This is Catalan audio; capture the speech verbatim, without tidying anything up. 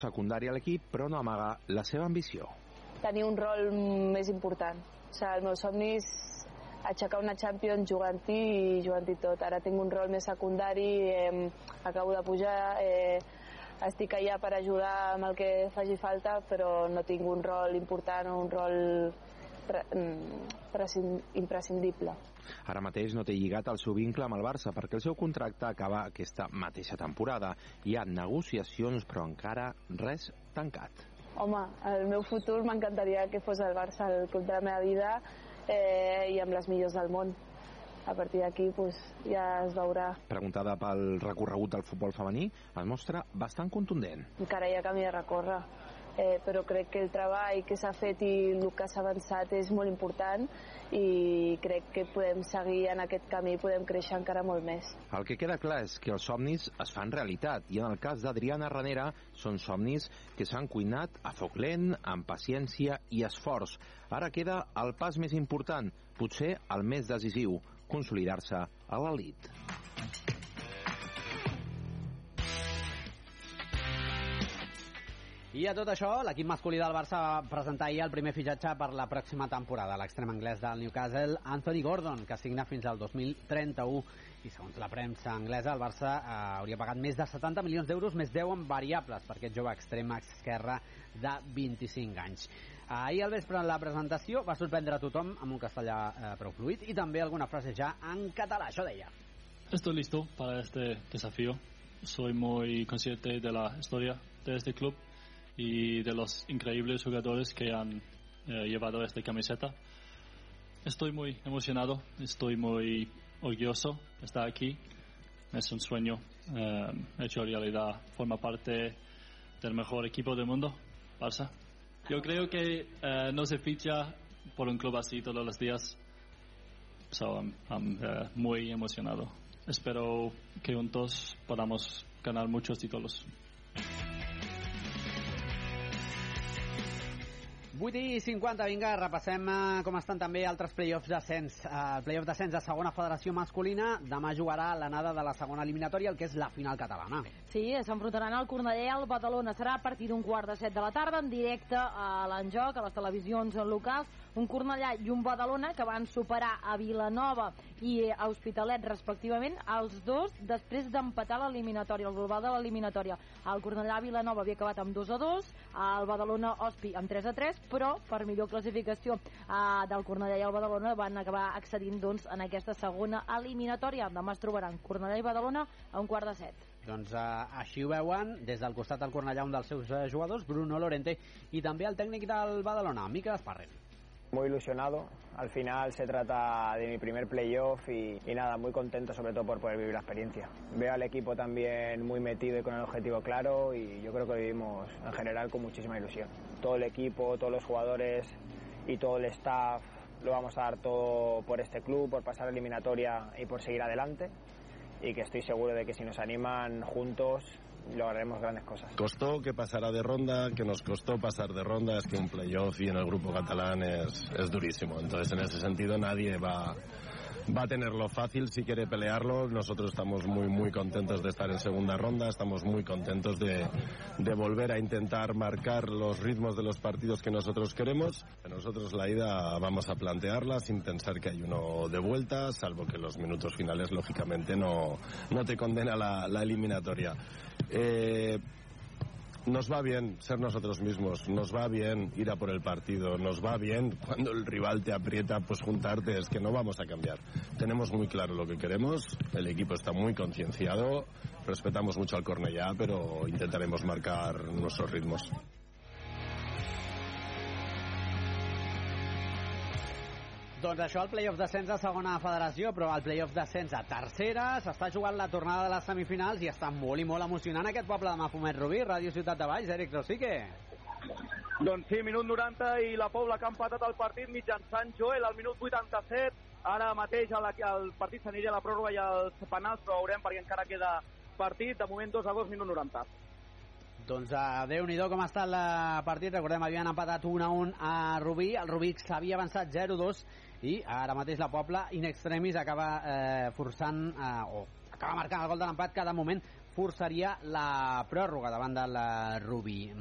secundari a l'equip, però no amaga la seva ambició. Tenir un rol més important. O sigui, el meu somni és aixecar una Champions jugant-hi i jugant-hi tot. Ara tinc un rol més secundari, eh, acabo de pujar, eh, estic allà per ajudar amb el que faci falta, però no tinc un rol important o un rol pre imprescindible. Ara mateix no té lligat el seu vincle amb el Barça perquè el seu contracte acaba aquesta mateixa temporada. Hi ha negociacions, però encara res tancat. Home, el meu futur m'encantaria que fos el Barça, el club de la meva vida, eh, i amb les millors del món. A partir d'aquí pues, ja es veurà. Preguntada pel recorregut del futbol femení, es mostra bastant contundent. Encara hi ha camí de recórrer, eh, però crec que el treball que s'ha fet i el que s'ha avançat és molt important i crec que podem seguir en aquest camí, podem créixer encara molt més. El que queda clar és que els somnis es fan realitat i en el cas d'Adriana Ranera són somnis que s'han cuinat a foc lent, amb paciència i esforç. Ara queda el pas més important, potser el més decisiu, consolidar-se a l'elit. I a tot això, l'equip masculí del Barça va presentar ahir el primer fitxatge per la pròxima temporada. L'extrem anglès del Newcastle, Anthony Gordon, que signa fins al dos mil trenta-u. I segons la premsa anglesa, el Barça eh, hauria pagat més de setanta milions d'euros, més deu en variables, per aquest jove extrem esquerre de vint-i-cinc anys. Ahir al vespre en la presentació va sorprendre a tothom amb un castellà eh, prou fluid i també alguna frase ja en català. Això deia: Estoy listo para este desafío. Soy muy consciente de la historia de este club y de los increíbles jugadores que han eh, llevado esta camiseta. Estoy muy emocionado, estoy muy orgulloso de estar aquí. Es un sueño eh, hecho realidad. Forma parte del mejor equipo del mundo, Barça. Yo creo que uh, no se ficha por un club así todos los días. So I'm, I'm uh, muy emocionado. Espero que juntos podamos ganar muchos títulos. vuit i cinquanta, vinga, repassem eh, com estan també altres play-offs d'ascens. Eh, el play-off d'ascens de segona federació masculina, demà jugarà l'anada de la segona eliminatòria, el que és la final catalana. Sí, s'enfrontaran el Cornellà i el Badalona. Serà a partir d'un quart de set de la tarda, en directe a l'Enjoc, a les televisions locals. Un Cornellà i un Badalona que van superar a Vilanova i a Hospitalet, respectivament, els dos després d'empatar l'eliminatòria, el global de l'eliminatòria. El Cornellà-Vilanova havia acabat amb dos a dos, el Badalona-Hospi amb tres a tres, però per millor classificació eh, del Cornellà i el Badalona van acabar accedint doncs, en aquesta segona eliminatòria. Demà es trobaran Cornellà i Badalona a un quart de set. Doncs eh, així ho veuen des del costat del Cornellà un dels seus eh, jugadors, Bruno Lorente, i també el tècnic del Badalona, Mikel Esparren. Muy ilusionado, al final se trata de mi primer playoff y, y nada, muy contento sobre todo por poder vivir la experiencia. Veo al equipo también muy metido y con el objetivo claro y yo creo que lo vivimos en general con muchísima ilusión. Todo el equipo, todos los jugadores y todo el staff lo vamos a dar todo por este club, por pasar la eliminatoria y por seguir adelante, y que estoy seguro de que si nos animan juntos lograremos grandes cosas. Costó que pasara de ronda, que nos costó pasar de ronda, es que un playoff y en el grupo catalán es, es durísimo, entonces en ese sentido nadie va, va a tenerlo fácil si quiere pelearlo. Nosotros estamos muy muy contentos de estar en segunda ronda, estamos muy contentos de, de volver a intentar marcar los ritmos de los partidos que nosotros queremos. Nosotros la ida vamos a plantearla sin pensar que hay uno de vuelta, salvo que los minutos finales lógicamente no, no te condena la, la eliminatoria. Eh, nos va bien ser nosotros mismos, nos va bien ir a por el partido, nos va bien cuando el rival te aprieta, pues juntarte, es que no vamos a cambiar. Tenemos muy claro lo que queremos, el equipo está muy concienciado, respetamos mucho al Cornellà, pero intentaremos marcar nuestros ritmos. Doncs això, el play-off d'ascens a segona federació, però el play-off d'ascens a tercera, s'està jugant la tornada de les semifinals i està molt i molt emocionant aquest poble de Mafumet Rubí, Ràdio Ciutat de Valls, Eric Rosique. Doncs sí, minut noranta i la Pobla que ha empatat el partit mitjançant Joel al minut vuitanta-set. Ara mateix el, el partit s'aniria a la pròrroga i als penals, però veurem perquè encara queda partit. De moment dos a dos, minut noranta. Doncs uh, Déu-n'hi-do com està el partit. Recordem, havien empatat un a un a Rubí. El Rubí s'havia avançat zero a dos i ara mateix la Pobla in extremis acaba eh, forçant eh, o acaba marcant el gol de l'empat cada moment forçaria la pròrroga davant del Rubí.